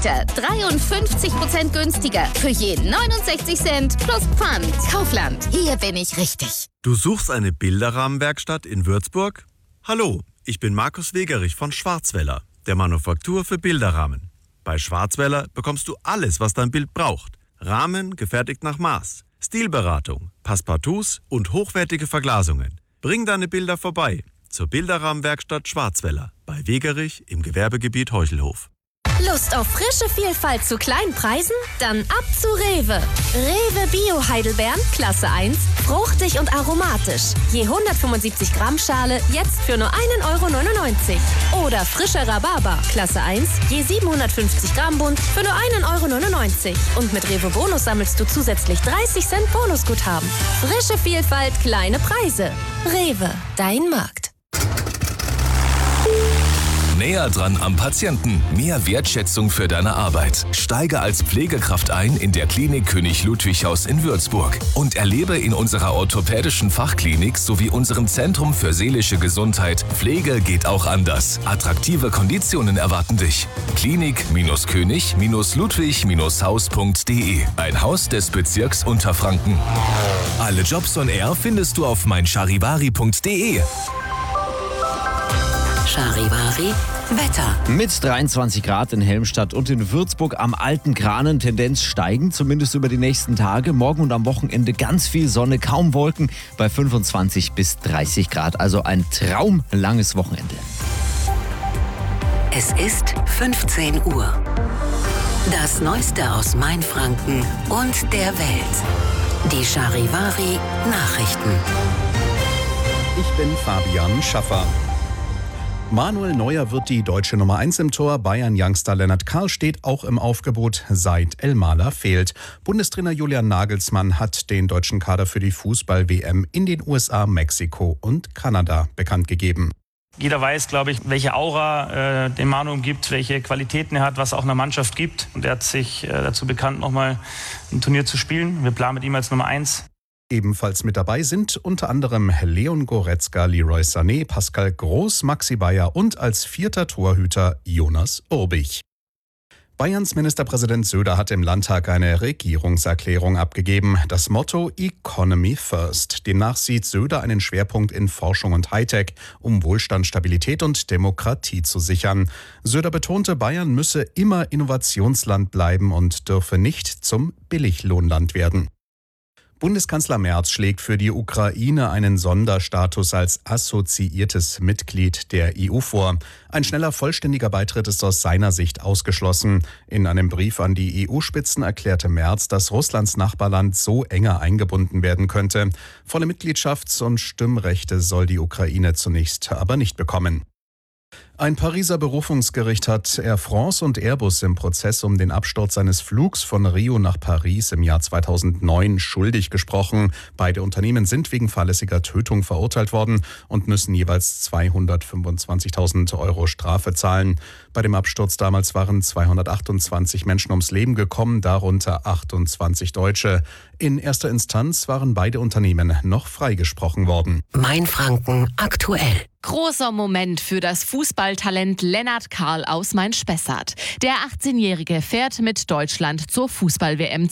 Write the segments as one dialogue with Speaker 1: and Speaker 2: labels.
Speaker 1: Liter 53% günstiger. Für jeden 69 Cent plus Pfand. Kaufland, hier bin ich richtig.
Speaker 2: Du suchst eine Bilderrahmenwerkstatt in Würzburg? Hallo, ich bin Markus Wegerich von Schwarzwälder, der Manufaktur für Bilderrahmen. Bei Schwarzwälder bekommst du alles, was dein Bild braucht. Rahmen gefertigt nach Maß, Stilberatung, Passepartouts und hochwertige Verglasungen. Bring deine Bilder vorbei zur Bilderrahmenwerkstatt Schwarzwälder bei Wegerich im Gewerbegebiet Heuchelhof.
Speaker 3: Lust auf frische Vielfalt zu kleinen Preisen? Dann ab zu Rewe. Rewe Bio Heidelbeeren, Klasse 1, fruchtig und aromatisch. Je 175 Gramm Schale, jetzt für nur 1,99 €. Oder frischer Rhabarber, Klasse 1, je 750 Gramm Bund, für nur 1,99 €. Und mit Rewe Bonus sammelst du zusätzlich 30 Cent Bonusguthaben. Frische Vielfalt, kleine Preise. Rewe, dein Markt.
Speaker 4: Näher dran am Patienten. Mehr Wertschätzung für deine Arbeit. Steige als Pflegekraft ein in der Klinik König Ludwig Haus in Würzburg und erlebe in unserer orthopädischen Fachklinik sowie unserem Zentrum für seelische Gesundheit Pflege geht auch anders. Attraktive Konditionen erwarten dich. Klinik-König-Ludwig-Haus.de. Ein Haus des Bezirks Unterfranken. Alle Jobs on Air findest du auf meincharivari.de.
Speaker 5: Charivari Wetter.
Speaker 6: Mit 23 Grad in Helmstadt und in Würzburg am Alten Granen Tendenz steigend, zumindest über die nächsten Tage. Morgen und am Wochenende ganz viel Sonne, kaum Wolken bei 25 bis 30 Grad. Also ein traumlanges Wochenende.
Speaker 5: Es ist 15 Uhr. Das Neueste aus Mainfranken und der Welt. Die Charivari Nachrichten.
Speaker 7: Ich bin Fabian Schaffer. Manuel Neuer wird die deutsche Nummer 1 im Tor. Bayern-Youngster Lennart Karl steht auch im Aufgebot, seit Elmaler fehlt. Bundestrainer Julian Nagelsmann hat den deutschen Kader für die Fußball-WM in den USA, Mexiko und Kanada bekannt gegeben.
Speaker 8: Jeder weiß, glaube ich, welche Aura den Manu umgibt, welche Qualitäten er hat, was er auch einer Mannschaft gibt. Und er hat sich dazu bekannt, nochmal ein Turnier zu spielen. Wir planen mit ihm als Nummer 1.
Speaker 7: Ebenfalls mit dabei sind unter anderem Leon Goretzka, Leroy Sané, Pascal Groß, Maxi Bayer und als 4. Torhüter Jonas Urbich. Bayerns Ministerpräsident Söder hat im Landtag eine Regierungserklärung abgegeben. Das Motto Economy First. Demnach sieht Söder einen Schwerpunkt in Forschung und Hightech, um Wohlstand, Stabilität und Demokratie zu sichern. Söder betonte, Bayern müsse immer Innovationsland bleiben und dürfe nicht zum Billiglohnland werden. Bundeskanzler Merz schlägt für die Ukraine einen Sonderstatus als assoziiertes Mitglied der EU vor. Ein schneller vollständiger Beitritt ist aus seiner Sicht ausgeschlossen. In einem Brief an die EU-Spitzen erklärte Merz, dass Russlands Nachbarland so enger eingebunden werden könnte. Volle Mitgliedschafts- und Stimmrechte soll die Ukraine zunächst aber nicht bekommen. Ein Pariser Berufungsgericht hat Air France und Airbus im Prozess um den Absturz eines Flugs von Rio nach Paris im Jahr 2009 schuldig gesprochen. Beide Unternehmen sind wegen fahrlässiger Tötung verurteilt worden und müssen jeweils 225.000 € Strafe zahlen. Bei dem Absturz damals waren 228 Menschen ums Leben gekommen, darunter 28 Deutsche. In erster Instanz waren beide Unternehmen noch freigesprochen worden.
Speaker 5: Mainfranken aktuell.
Speaker 9: Großer Moment für das Fußballtalent Lennart Karl aus Main-Spessart. Der 18-Jährige fährt mit Deutschland zur Fußball-WM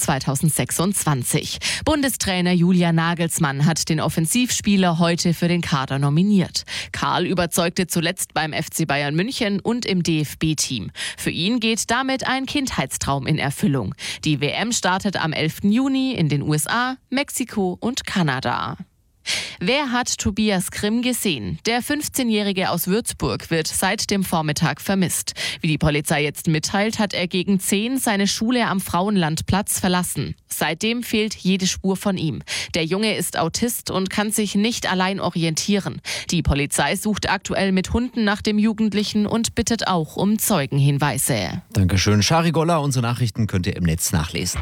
Speaker 9: 2026. Bundestrainer Julian Nagelsmann hat den Offensivspieler heute für den Kader nominiert. Karl überzeugte zuletzt beim FC Bayern München und im DFB-Team. Für ihn geht damit ein Kindheitstraum in Erfüllung. Die WM startet am 11. Juni in den USA, Mexiko und Kanada. Wer hat Tobias Grimm gesehen? Der 15-Jährige aus Würzburg wird seit dem Vormittag vermisst. Wie die Polizei jetzt mitteilt, hat er gegen 10 seine Schule am Frauenlandplatz verlassen. Seitdem fehlt jede Spur von ihm. Der Junge ist Autist und kann sich nicht allein orientieren. Die Polizei sucht aktuell mit Hunden nach dem Jugendlichen und bittet auch um Zeugenhinweise.
Speaker 6: Dankeschön, Shari Golla. Unsere Nachrichten könnt ihr im Netz nachlesen.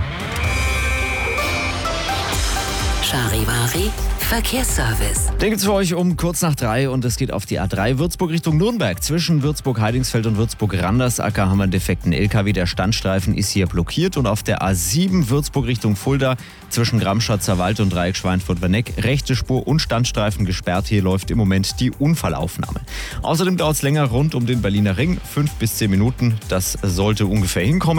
Speaker 5: Charivari Verkehrsservice.
Speaker 6: Der gibt's für euch um kurz nach 3 und es geht auf die A3 Würzburg Richtung Nürnberg. Zwischen Würzburg-Heidingsfeld und Würzburg-Randersacker haben wir einen defekten LKW. Der Standstreifen ist hier blockiert und auf der A7 Würzburg Richtung Fulda zwischen Gramschatzer Wald und Dreieck Schweinfurt-Werneck rechte Spur und Standstreifen gesperrt. Hier läuft im Moment die Unfallaufnahme. Außerdem dauert es länger rund um den Berliner Ring, 5 bis 10 Minuten. Das sollte ungefähr hinkommen.